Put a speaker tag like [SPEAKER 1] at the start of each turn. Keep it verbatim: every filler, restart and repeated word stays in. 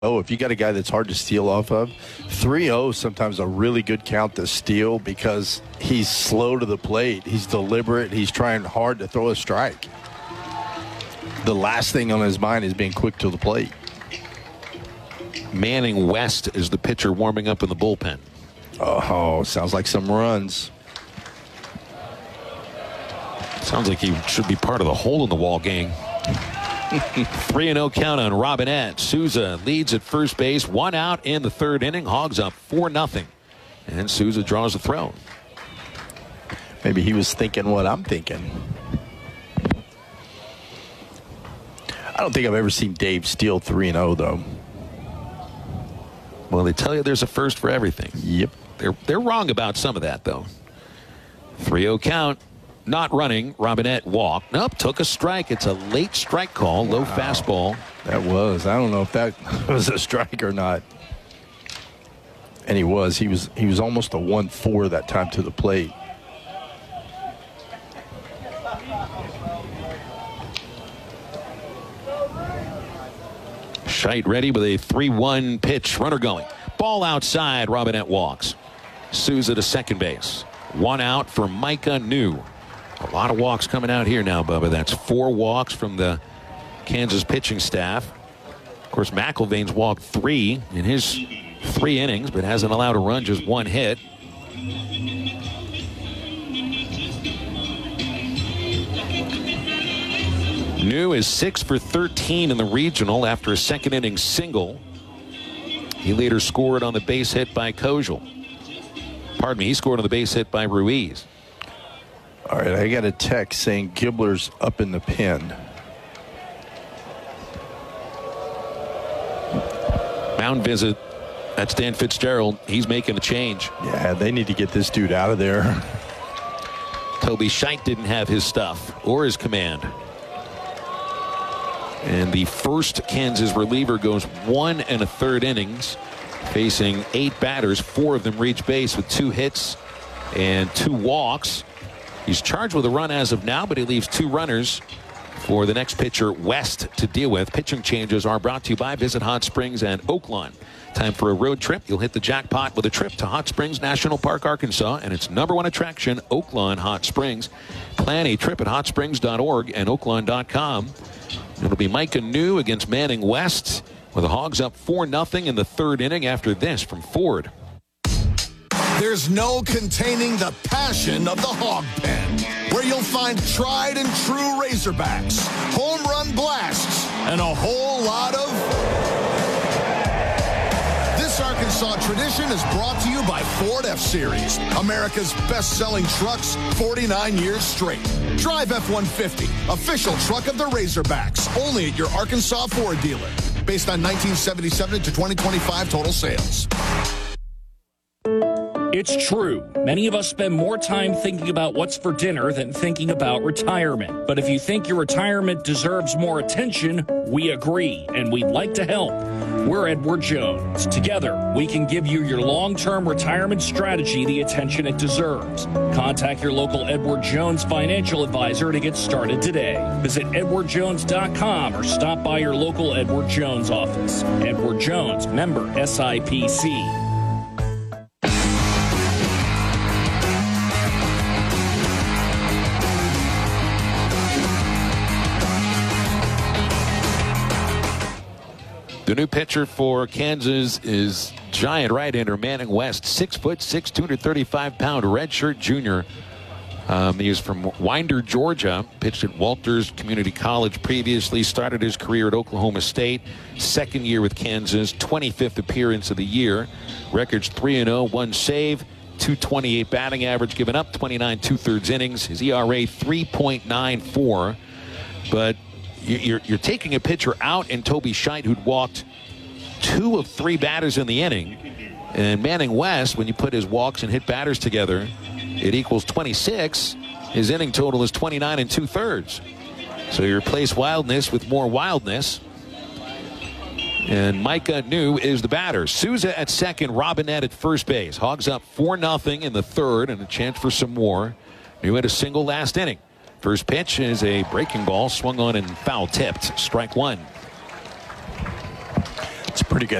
[SPEAKER 1] Oh, if you got a guy that's hard to steal off of, three oh sometimes a really good count to steal because he's slow to the plate. He's deliberate. He's trying hard to throw a strike. The last thing on his mind is being quick to the plate.
[SPEAKER 2] Manning West is the pitcher warming up in the bullpen.
[SPEAKER 1] Oh, sounds like some runs.
[SPEAKER 2] Sounds like he should be part of the hole-in-the-wall gang. three and oh count on Robinette. Souza leads at first base. One out in the third inning. Hogs up four nothing. And Souza draws a throw.
[SPEAKER 1] Maybe he was thinking what I'm thinking. I don't think I've ever seen Dave steal three and oh, though.
[SPEAKER 2] Well, they tell you there's a first for everything.
[SPEAKER 1] Yep.
[SPEAKER 2] They're, they're wrong about some of that, though. three oh count. Not running. Robinette walked. Nope, took a strike. It's a late strike call. Low wow. fastball.
[SPEAKER 1] That was. I don't know if that was a strike or not. And he was. He was he was almost a one four that time to the plate.
[SPEAKER 2] Scheidt ready with a three one pitch. Runner going. Ball outside. Robinette walks. Souza to second base. One out for Micah New. A lot of walks coming out here now, Bubba. That's four walks from the Kansas pitching staff. Of course, McIlvain's walked three in his three innings, but hasn't allowed a run, just one hit. New is six for thirteen in the regional after a second inning single. He later scored on the base hit by Kojal. Pardon me, he scored on the base hit by Ruiz.
[SPEAKER 1] All right, I got a text saying Gibbler's up in the pen.
[SPEAKER 2] Mound visit. That's Dan Fitzgerald. He's making a change.
[SPEAKER 1] Yeah, they need to get this dude out of there.
[SPEAKER 2] Toby Scheidt didn't have his stuff or his command. And the first Kansas reliever goes one and a third innings, facing eight batters. Four of them reach base with two hits and two walks. He's charged with a run as of now, but he leaves two runners for the next pitcher, West, to deal with. Pitching changes are brought to you by Visit Hot Springs and Oaklawn. Time for a road trip. You'll hit the jackpot with a trip to Hot Springs National Park, Arkansas, and its number one attraction, Oaklawn Hot Springs. Plan a trip at hot springs dot org and oaklawn dot com. It'll be Micah New against Manning West, with the Hogs up four nothing in the third inning after this from Ford.
[SPEAKER 3] There's no containing the passion of the Hog Pen, where you'll find tried and true Razorbacks, home run blasts, and a whole lot of... This Arkansas tradition is brought to you by Ford F-Series, America's best-selling trucks forty-nine years straight. Drive F one fifty, official truck of the Razorbacks, only at your Arkansas Ford dealer. Based on nineteen seventy-seven to twenty twenty-five total sales.
[SPEAKER 4] It's true. Many of us spend more time thinking about what's for dinner than thinking about retirement. But if you think your retirement deserves more attention, we agree, and we'd like to help. We're Edward Jones. Together, we can give you your long-term retirement strategy the attention it deserves. Contact your local Edward Jones financial advisor to get started today. Visit edward jones dot com or stop by your local Edward Jones office. Edward Jones, member S I P C.
[SPEAKER 2] The new pitcher for Kansas is giant right-hander Manning West, six foot six, two hundred thirty-five pound redshirt junior. Um, he is from Winder, Georgia. Pitched at Walters Community College previously. Started his career at Oklahoma State. Second year with Kansas. twenty-fifth appearance of the year. Records three and oh, one save, two twenty-eight batting average given up, twenty-nine two-thirds innings. His E R A three point nine four. But You're, you're taking a pitcher out in Toby Scheidt, who'd walked two of three batters in the inning. And Manning West, when you put his walks and hit batters together, it equals twenty-six. His inning total is twenty-nine and two-thirds. So you replace wildness with more wildness. And Micah New is the batter. Souza at second, Robinette at first base. Hogs up four nothing in the third, and a chance for some more. New had a single last inning. First pitch is a breaking ball, swung on and foul tipped. Strike one.
[SPEAKER 1] It's pretty good.